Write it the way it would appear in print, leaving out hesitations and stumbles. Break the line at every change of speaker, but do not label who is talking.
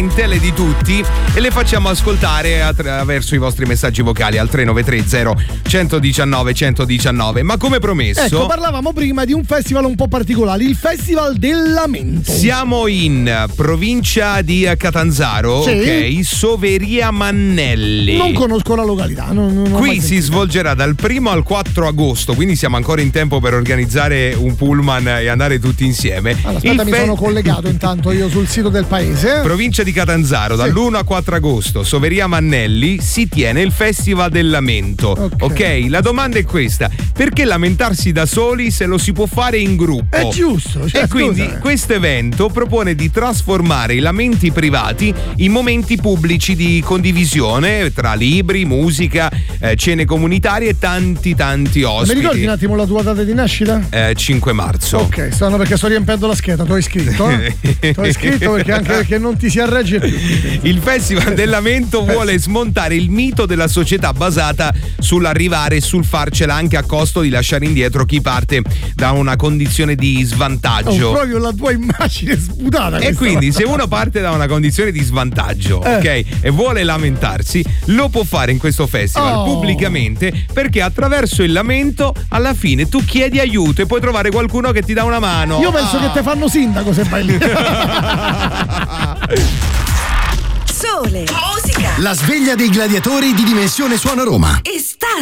lamentele di tutti e le facciamo ascoltare attraverso i vostri messaggi vocali al 3930 119 119. Ma come promesso,
ecco, parlavamo prima di un festival un po' particolare, il Festival del Lamento.
Siamo in provincia di Catanzaro,
sì.
Ok, Soveria Mannelli.
Non conosco la località. Non
Qui si svolgerà dal 1 al 4 agosto, quindi siamo ancora in tempo per organizzare un pullman e andare tutti insieme.
Allora, aspetta, mi sono collegato intanto io sul sito del paese.
Provincia di Catanzaro, sì. Dall'1 al 4 agosto, Soveria Mannelli, si tiene il Festival del Lamento. Ok, la domanda è questa: perché lamentarsi da soli se lo si può fare in gruppo?
È giusto.
E quindi questo evento propone di trasformare i lamenti privati in momenti pubblici di condivisione tra libri, musica, cene comunitarie e tanti ospiti.
Mi ricordi un attimo la tua data di nascita?
5 marzo.
Ok, stanno perché sto riempendo la scheda, t'ho iscritto. T'ho iscritto perché anche perché non ti si arregge più.
Il Festival del Lamento vuole smontare il mito della società basata sull'arrivare e sul farcela anche a costo di lasciare indietro chi parte da una condizione di svantaggio.
Proprio la tua immagine sputata.
E quindi se uno parte da una condizione di svantaggio, ok, e vuole lamentarsi, lo può fare in questo festival pubblicamente, perché attraverso il lamento alla fine tu chiedi aiuto e puoi trovare qualcuno che ti dà una mano.
Io penso che te fanno sindaco se vai lì.
Sole, musica.
La sveglia dei gladiatori di Dimensione Suono Roma.